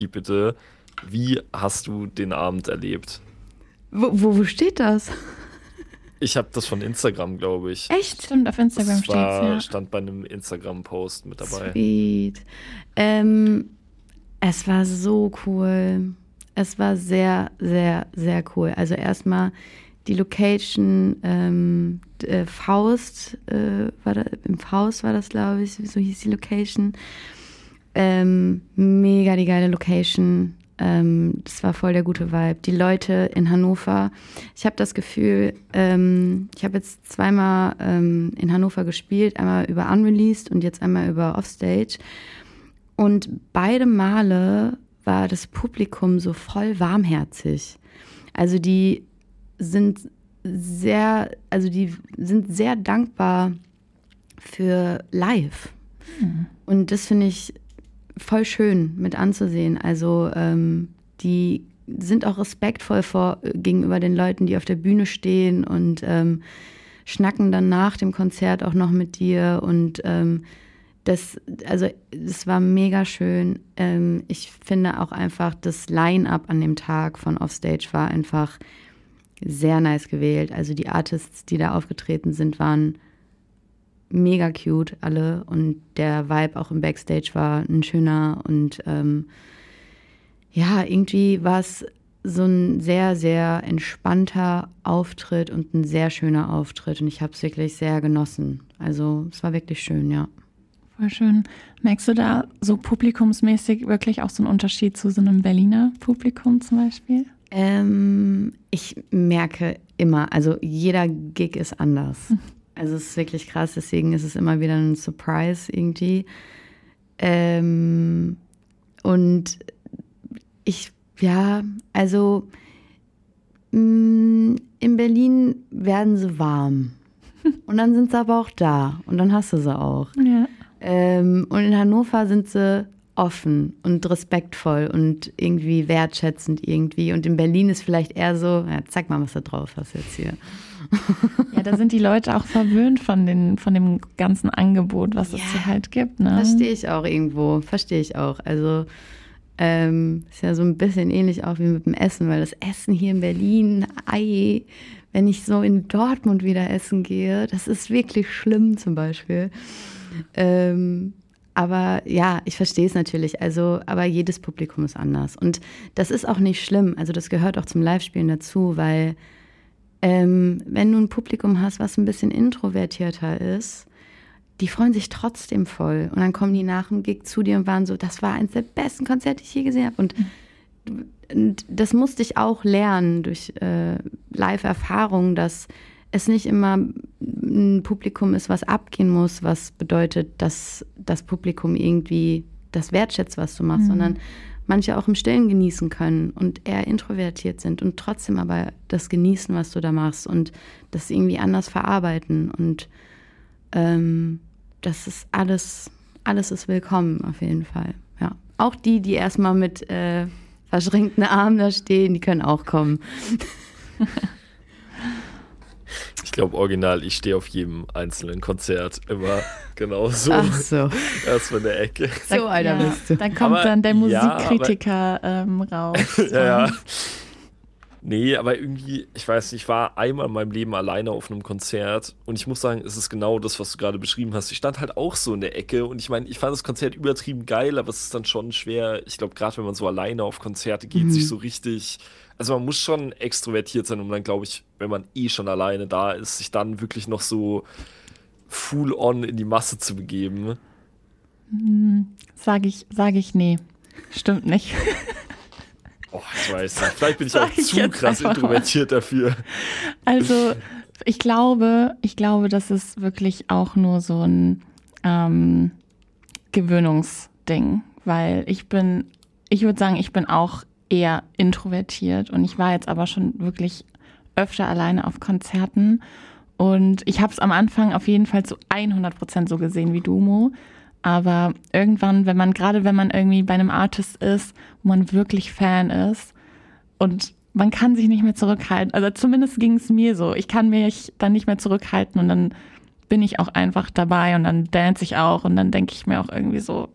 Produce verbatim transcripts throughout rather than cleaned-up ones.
bitte, wie hast du den Abend erlebt? Wo, wo, wo steht das? Ich habe das von Instagram, glaube ich. Echt? Stimmt, auf Instagram Das steht's, war, ja. stand bei einem Instagram-Post mit dabei. Sweet. Ähm, es war so cool. Es war sehr, sehr, sehr cool. Also erstmal die Location, ähm, äh, Faust, äh, war da, im Faust war das, glaube ich, so hieß die Location. Ähm, mega die geile Location. Ähm, das war voll der gute Vibe. Die Leute in Hannover, ich habe das Gefühl, ähm, ich habe jetzt zweimal ähm, in Hannover gespielt, einmal über Unreleased und jetzt einmal über Offstage. Und beide Male war das Publikum so voll warmherzig. Also die sind sehr, also die sind sehr dankbar für live. Hm. Und das finde ich voll schön mit anzusehen. Also ähm, die sind auch respektvoll vor, gegenüber den Leuten, die auf der Bühne stehen und ähm, schnacken dann nach dem Konzert auch noch mit dir. Und ähm, das, also das war mega schön. Ähm, ich finde auch einfach, das Line-Up an dem Tag von Offstage war einfach sehr nice gewählt. Also die Artists, die da aufgetreten sind, waren mega cute alle und der Vibe auch im Backstage war ein schöner und ähm, ja, irgendwie war es so ein sehr, sehr entspannter Auftritt und ein sehr schöner Auftritt und ich habe es wirklich sehr genossen. Also es war wirklich schön, ja. Voll schön. Merkst du da so publikumsmäßig wirklich auch so einen Unterschied zu so einem Berliner Publikum zum Beispiel? Ähm, ich merke immer, also jeder Gig ist anders. Hm. Also es ist wirklich krass, deswegen ist es immer wieder ein Surprise irgendwie. Ähm, und ich, ja, also mh, in Berlin werden sie warm. Und dann sind sie aber auch da. Und dann hast du sie auch. Ja. Ähm, und in Hannover sind sie offen und respektvoll und irgendwie wertschätzend irgendwie. Und in Berlin ist vielleicht eher so, ja, zeig mal, was du drauf hast jetzt hier. Ja, da sind die Leute auch verwöhnt von, den, von dem ganzen Angebot, was Ja, es hier halt gibt. Ne? Verstehe ich auch irgendwo, verstehe ich auch. Also ähm, ist ja so ein bisschen ähnlich auch wie mit dem Essen, weil das Essen hier in Berlin, ei, wenn ich so in Dortmund wieder essen gehe, das ist wirklich schlimm zum Beispiel. Ähm, aber ja, ich verstehe es natürlich. Also, aber jedes Publikum ist anders. Und das ist auch nicht schlimm. Also das gehört auch zum Live-Spielen dazu, weil ähm, wenn du ein Publikum hast, was ein bisschen introvertierter ist, die freuen sich trotzdem voll. Und dann kommen die nach dem Gig zu dir und waren so, das war eines der besten Konzerte, die ich je gesehen habe. Und, und das musste ich auch lernen durch äh, Live-Erfahrung, dass es nicht immer ein Publikum ist, was abgehen muss, was bedeutet, dass das Publikum irgendwie das wertschätzt, was du machst, mhm. sondern manche auch im Stillen genießen können und eher introvertiert sind und trotzdem aber das genießen, was du da machst und das irgendwie anders verarbeiten. Und ähm, das ist alles, alles ist willkommen auf jeden Fall. Ja. Auch die, die erstmal mit äh, verschränkten Armen da stehen, die können auch kommen. Ich glaube, original, ich stehe auf jedem einzelnen Konzert immer genau so. Ach so. Erstmal in der Ecke. So, Alter, ja, bist du. Dann kommt aber, dann der ja, Musikkritiker aber, ähm, raus. ja, ja. Nee, aber irgendwie, ich weiß nicht, ich war einmal in meinem Leben alleine auf einem Konzert und ich muss sagen, es ist genau das, was du gerade beschrieben hast. Ich stand halt auch so in der Ecke und ich meine, ich fand das Konzert übertrieben geil, aber es ist dann schon schwer, ich glaube, gerade wenn man so alleine auf Konzerte geht, Mhm. sich so richtig, also man muss schon extrovertiert sein, um dann, glaube ich, wenn man eh schon alleine da ist, sich dann wirklich noch so full on in die Masse zu begeben. Hm, sag ich, sag ich nee. Stimmt nicht. Oh, ich weiß nicht. Vielleicht bin ich Sag auch ich zu jetzt krass einfach mal. introvertiert dafür. Also ich glaube, ich glaube, das ist wirklich auch nur so ein ähm, Gewöhnungsding, weil ich bin, ich würde sagen, ich bin auch eher introvertiert und ich war jetzt aber schon wirklich öfter alleine auf Konzerten und ich habe es am Anfang auf jeden Fall zu hundert Prozent so gesehen wie du, Mo. Aber irgendwann, wenn man, gerade wenn man irgendwie bei einem Artist ist, wo man wirklich Fan ist und man kann sich nicht mehr zurückhalten, also zumindest ging es mir so, ich kann mich dann nicht mehr zurückhalten und dann bin ich auch einfach dabei und dann dance ich auch und dann denke ich mir auch irgendwie so,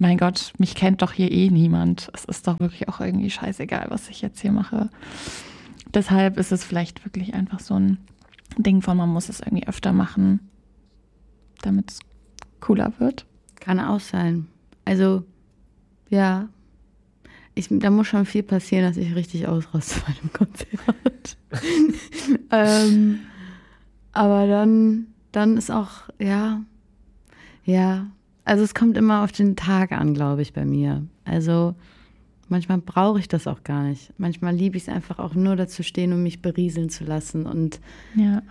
mein Gott, mich kennt doch hier eh niemand. Es ist doch wirklich auch irgendwie scheißegal, was ich jetzt hier mache. Deshalb ist es vielleicht wirklich einfach so ein Ding von, man muss es irgendwie öfter machen, damit es cooler wird. Kann auch sein. Also, ja, ich, da muss schon viel passieren, dass ich richtig ausraste bei dem Konzert. ähm, aber dann, dann ist auch, ja, ja, also es kommt immer auf den Tag an, glaube ich, bei mir. Also manchmal brauche ich das auch gar nicht. Manchmal liebe ich es einfach auch nur dazu stehen, um mich berieseln zu lassen. Und ja,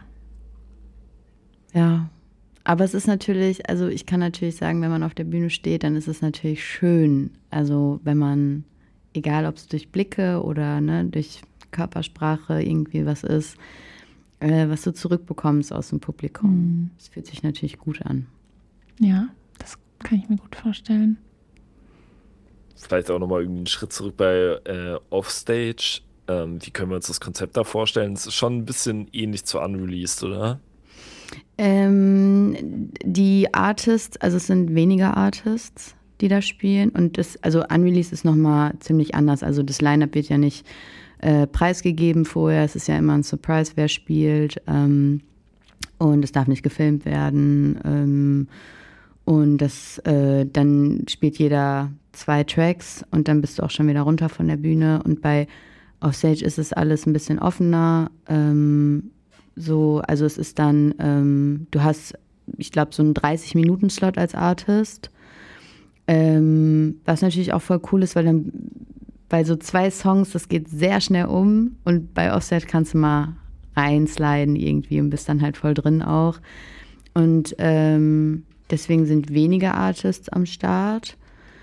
ja. Aber es ist natürlich, also ich kann natürlich sagen, wenn man auf der Bühne steht, dann ist es natürlich schön. Also wenn man, egal ob es durch Blicke oder ne, durch Körpersprache irgendwie was ist, äh, was du zurückbekommst aus dem Publikum. Mhm. Das fühlt sich natürlich gut an. Ja, das kann ich mir gut vorstellen. Vielleicht auch nochmal irgendwie einen Schritt zurück bei äh, Offstage. Ähm, wie können wir uns das Konzept da vorstellen? Es ist schon ein bisschen ähnlich zu Unreleased, oder? Ähm, die Artists, also es sind weniger Artists, die da spielen. Und das, also Unreleased ist nochmal ziemlich anders. Also das Line-Up wird ja nicht äh, preisgegeben vorher. Es ist ja immer ein Surprise, wer spielt. Ähm, und es darf nicht gefilmt werden. Ähm, und das, äh, dann spielt jeder zwei Tracks und dann bist du auch schon wieder runter von der Bühne. Und bei Offstage ist es alles ein bisschen offener. Ähm, so, also es ist dann, ähm, du hast, ich glaube, so einen dreißig-Minuten-Slot als Artist. Ähm, was natürlich auch voll cool ist, weil dann bei so zwei Songs, das geht sehr schnell um. Und bei Offstage kannst du mal reinsliden irgendwie und bist dann halt voll drin auch. Und ähm, deswegen sind weniger Artists am Start.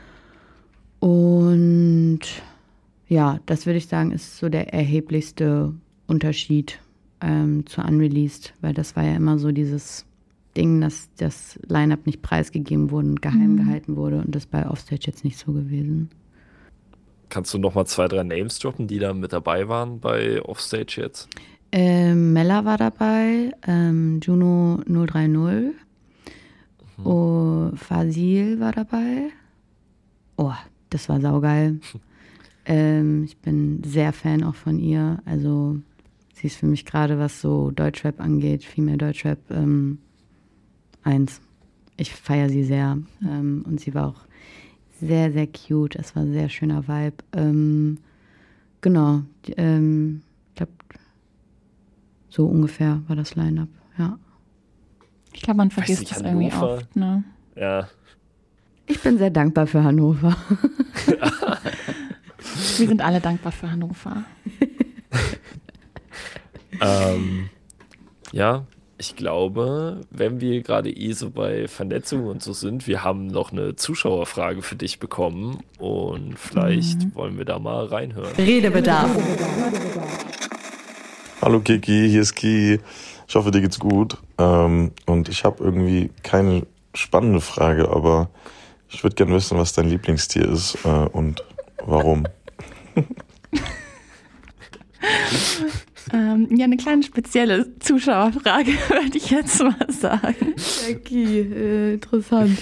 Und ja, das würde ich sagen, ist so der erheblichste Unterschied ähm, zu Unreleased, weil das war ja immer so dieses Ding, dass das Line-Up nicht preisgegeben wurde und geheim mhm. gehalten wurde und das bei Offstage jetzt nicht so gewesen. Kannst du noch mal zwei, drei Names droppen, die da mit dabei waren bei Offstage jetzt? Ähm, Mella war dabei, ähm, Juno null drei null, mhm. oh, Fazil war dabei. Oh, das war saugeil. ähm, ich bin sehr Fan auch von ihr. Also sie ist für mich gerade, was so Deutschrap angeht, Female Deutschrap, ähm, eins. Ich feiere sie sehr. Ähm, und sie war auch sehr, sehr cute. Es war ein sehr schöner Vibe. Ähm, genau. Ähm, ich glaube, so ungefähr war das Line-Up, ja. Ich glaube, man vergisst nicht, das irgendwie oft, ne? Ja. Ich bin sehr dankbar für Hannover. Wir sind alle dankbar für Hannover. ähm, ja, ich glaube, wenn wir gerade eh so bei Vernetzung und so sind, wir haben noch eine Zuschauerfrage für dich bekommen und vielleicht mhm. wollen wir da mal reinhören. Redebedarf. Hallo Kiki, hier ist Ki. Ich hoffe, dir geht's gut. Ähm, und ich habe irgendwie keine spannende Frage, aber ich würde gerne wissen, was dein Lieblingstier ist äh, und warum. ähm, ja, eine kleine spezielle Zuschauerfrage, würde ich jetzt mal sagen. Jackie, äh, interessant.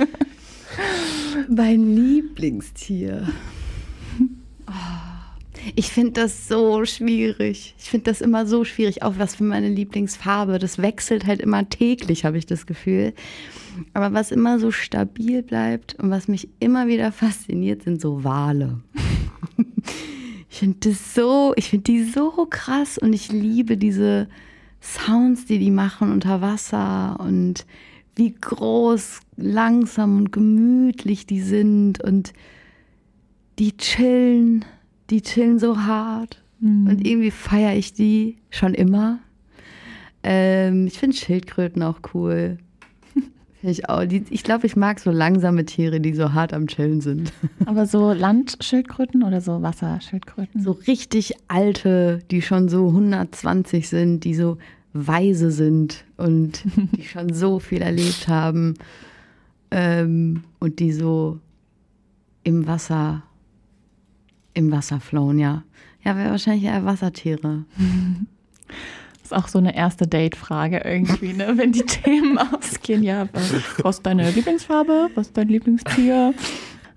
Mein Lieblingstier. Oh, ich finde das so schwierig. Ich finde das immer so schwierig. Auch was für meine Lieblingsfarbe. Das wechselt halt immer täglich, habe ich das Gefühl. Aber was immer so stabil bleibt und was mich immer wieder fasziniert, sind so Wale. Ich finde das so, ich finde die so krass und ich liebe diese Sounds, die die machen unter Wasser und wie groß, langsam und gemütlich die sind und die chillen, die chillen so hart mhm. und irgendwie feiere ich die schon immer. Ähm, ich finde Schildkröten auch cool. Ich auch. Die, ich glaube, ich mag so langsame Tiere, die so hart am Chillen sind. Aber so Landschildkröten oder so Wasserschildkröten? So richtig alte, die schon so hundertzwanzig sind, die so weise sind und die schon so viel erlebt haben ähm, und die so im Wasser, im Wasser flowen, ja. Ja, wäre wahrscheinlich eher Wassertiere. Das ist auch so eine erste Date-Frage irgendwie, ne? Wenn die Themen ausgehen. Ja, was ist deine Lieblingsfarbe? Was ist dein Lieblingstier?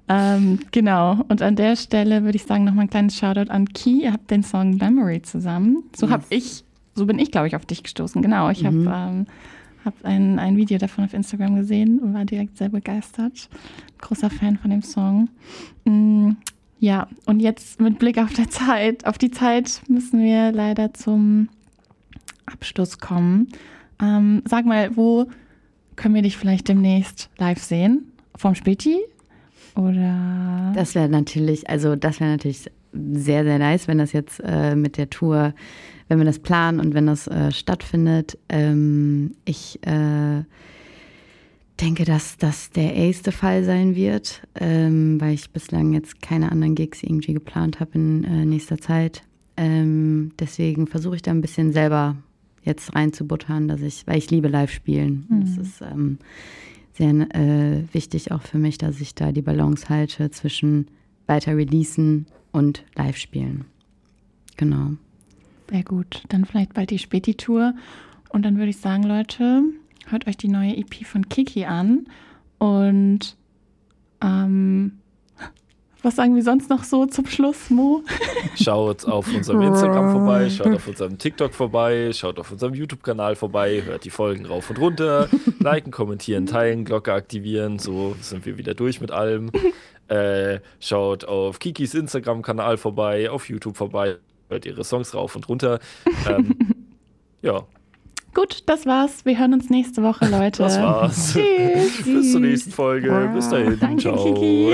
ähm, genau. Und an der Stelle würde ich sagen, nochmal ein kleines Shoutout an Key. Ihr habt den Song Memory zusammen. So Yes. habe ich, so bin ich, glaube ich, auf dich gestoßen. Genau. Ich Mhm. habe ähm, hab ein, ein Video davon auf Instagram gesehen und war direkt sehr begeistert. Großer Fan von dem Song. Mm, ja, und jetzt mit Blick auf der Zeit, auf die Zeit müssen wir leider zum Abschluss kommen. Ähm, sag mal, wo können wir dich vielleicht demnächst live sehen? Vom Späti? Oder? Das wäre natürlich, also das wäre natürlich sehr, sehr nice, wenn das jetzt äh, mit der Tour, wenn wir das planen und wenn das äh, stattfindet. Ähm, ich äh, denke, dass das der erste Fall sein wird, ähm, weil ich bislang jetzt keine anderen Gigs irgendwie geplant habe in äh, nächster Zeit. Ähm, deswegen versuche ich da ein bisschen selber jetzt reinzubuttern, dass ich, weil ich liebe Live-Spielen. Mhm. Das ist ähm, sehr äh, wichtig auch für mich, dass ich da die Balance halte zwischen weiter releasen und Live-Spielen. Genau. Sehr gut. Dann vielleicht bald die Späti-Tour. Und dann würde ich sagen, Leute, hört euch die neue E P von Kiki an. Und ähm, was sagen wir sonst noch so zum Schluss, Mo? Schaut auf unserem Instagram vorbei, schaut auf unserem TikTok vorbei, schaut auf unserem YouTube-Kanal vorbei, hört die Folgen rauf und runter, liken, kommentieren, teilen, Glocke aktivieren, so sind wir wieder durch mit allem. Äh, schaut auf Kikis Instagram-Kanal vorbei, auf YouTube vorbei, hört ihre Songs rauf und runter. Ähm, ja. Gut, das war's. Wir hören uns nächste Woche, Leute. Das war's. Tschüss. Bis zur nächsten Folge. Bis dahin. Danke, Ciao. Kiki.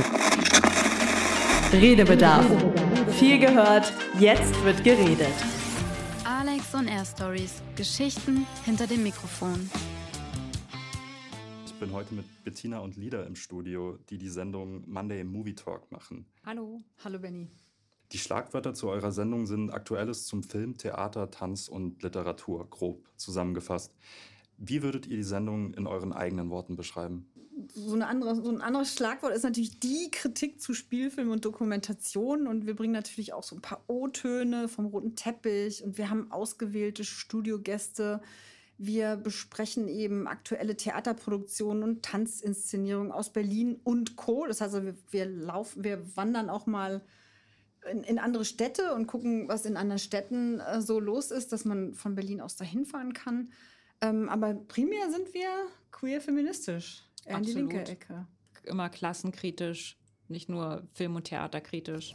Redebedarf. Viel gehört, jetzt wird geredet. Alex on Air Stories. Geschichten hinter dem Mikrofon. Ich bin heute mit Bettina und Lida im Studio, die die Sendung Monday Movie Talk machen. Hallo, hallo Benni. Die Schlagwörter zu eurer Sendung sind Aktuelles zum Film, Theater, Tanz und Literatur, grob zusammengefasst. Wie würdet ihr die Sendung in euren eigenen Worten beschreiben? So, eine andere, so ein anderes Schlagwort ist natürlich die Kritik zu Spielfilm und Dokumentation. Und wir bringen natürlich auch so ein paar O-Töne vom roten Teppich. Und wir haben ausgewählte Studiogäste. Wir besprechen eben aktuelle Theaterproduktionen und Tanzinszenierungen aus Berlin und Co. Das heißt, wir, wir, laufen, wir wandern auch mal in, in andere Städte und gucken, was in anderen Städten äh, so los ist, dass man von Berlin aus dahin fahren kann. Ähm, aber primär sind wir queer-feministisch. Eher in die Absolut. linke Ecke. Immer klassenkritisch, nicht nur Film- und Theaterkritisch.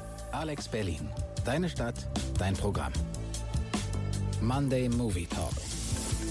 Alex Berlin. Deine Stadt, dein Programm. Monday Movie Talk.